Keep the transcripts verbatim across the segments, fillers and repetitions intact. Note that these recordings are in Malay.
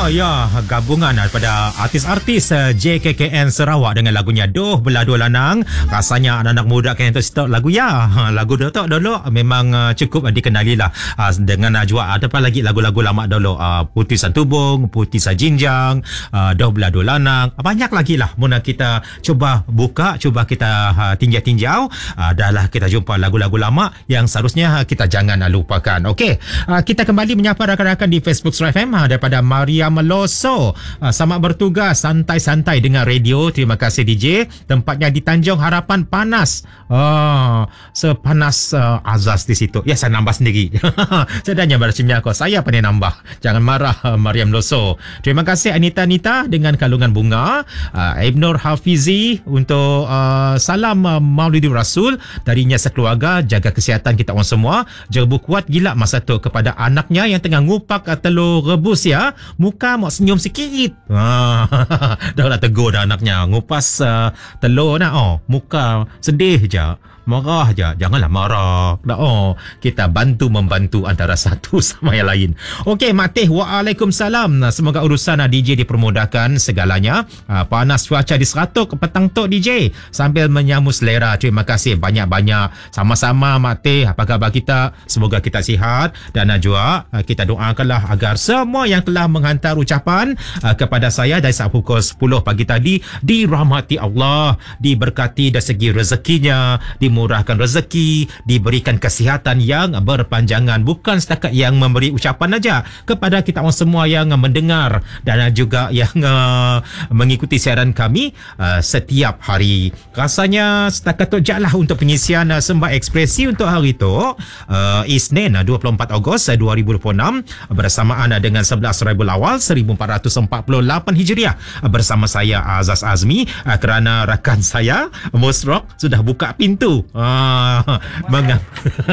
Oh ya, gabungan daripada artis-artis J K K N Sarawak dengan lagunya Doh Belah Dua Lanang. Rasanya anak-anak muda kan yang tahu lagu ya. Lagu tu dulu memang cukup dikenali lah. Dengan juga ada apa lagi lagu-lagu lama dulu. Putih Santubung, Putih Sajinjang, Doh Belah Dua Lanang. Banyak lagi lah. Mula kita coba buka, coba kita tinjau-tinjau. Dah lah kita jumpa lagu-lagu lama yang seharusnya kita jangan lupakan. Okey, kita kembali menyapa rakan-rakan di Facebook Surah F M daripada Maria Meloso. Uh, selamat bertugas santai-santai dengan radio. Terima kasih D J. Tempatnya di Tanjung Harapan panas. Oh, sepanas uh, azas di situ. Ya, saya nambah sendiri. Saya dah nyambar cimnya aku. Saya pandai nambah. Jangan marah uh, Maria Meloso. Terima kasih Anita-Anita dengan kalungan bunga. Uh, Ibnur Hafizi untuk uh, salam uh, Maulidin Rasul. Darinya sekeluarga. Jaga kesihatan kita orang semua. Jaga kuat gila masa tu kepada anaknya yang tengah ngupak uh, telur rebus ya. Muka mau senyum sikit. Ha, dah lah tegur dah anaknya. Ngupas uh, telur nak. Oh, muka sedih je. Marah je. Janganlah marah. Dah, oh, kita bantu membantu antara satu sama yang lain. Okey, Mak Teh. Waalaikumsalam. Semoga urusan D J dipermudahkan segalanya. Uh, panas cuaca di Seratuk petang tok D J. Sambil menyamu selera. Terima kasih banyak-banyak. Sama-sama Mak Teh. Apa khabar kita? Semoga kita sihat. Dan uh, juga uh, kita doakanlah agar semua yang telah menghantar ucapan uh, kepada saya dari saat pukul sepuluh pagi tadi dirahmati Allah, diberkati dari segi rezekinya, dimurahkan rezeki, diberikan kesihatan yang berpanjangan. Bukan setakat yang memberi ucapan saja kepada kita orang semua yang mendengar dan juga yang uh, mengikuti siaran kami uh, setiap hari. Rasanya setakat tu je lah untuk pengisian uh, Sembah Ekspresi untuk hari itu, uh, Isnin dua puluh empat Ogos dua ribu dua puluh enam, bersamaan dengan sebelas Rabiul Awal seribu empat ratus empat puluh lapan Hijriah, bersama saya Azaz Azmi, uh, kerana rakan saya Musrok sudah buka pintu. Ah, mengang.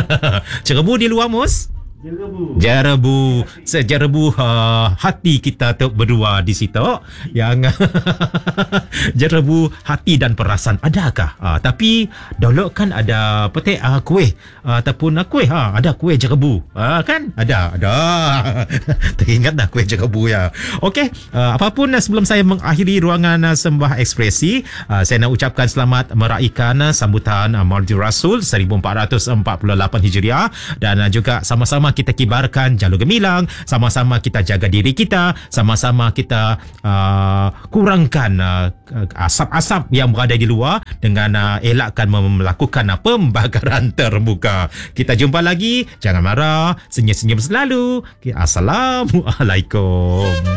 Cerebu di luar, Mus. Jerebu. Jerebu. Sejerebu uh, hati kita tu berdua di situ. Yang jerebu hati dan perasaan. Adakah? Uh, tapi dulu kan ada petik uh, kuih. Uh, ataupun uh, kuih. Ha, ada kuih jerebu. Uh, kan? Ada. Ada. Teringat dah kuih jerebu ya. Okey. Uh, apapun uh, sebelum saya mengakhiri ruangan uh, Sembah Ekspresi. Uh, saya nak ucapkan selamat meraihkan uh, sambutan uh, Maulidin Rasul seribu empat ratus empat puluh lapan Hijriah. Dan uh, juga sama-sama kita kibarkan jalur gemilang, sama-sama kita jaga diri kita, sama-sama kita uh, kurangkan uh, asap-asap yang berada di luar dengan uh, elakkan melakukan uh, pembakaran terbuka. Kita jumpa lagi, jangan marah, senyum-senyum selalu. Assalamualaikum.